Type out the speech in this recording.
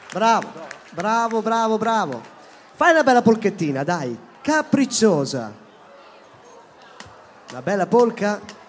Bravo, bravo, bravo, bravo. Fai una bella polchettina, dai, capricciosa. Una bella polca.